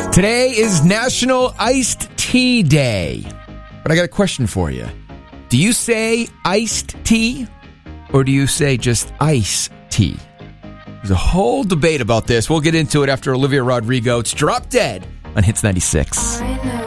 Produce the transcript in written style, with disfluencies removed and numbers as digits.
Today is National Iced Tea Day. But I got a question for you. Do you say iced tea or do you say just ice tea? There's a whole debate about this. We'll get into it after Olivia Rodrigo. It's Drop Dead on Hits 96.